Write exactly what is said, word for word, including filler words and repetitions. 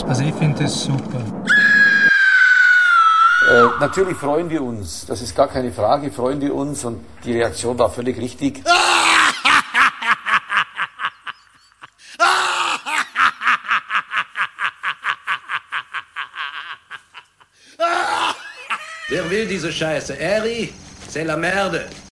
Also ich finde das super. Äh, natürlich freuen wir uns, das ist gar keine Frage, freuen wir uns und die Reaktion war völlig richtig. Wer will diese Scheiße? Eri, c'est la merde.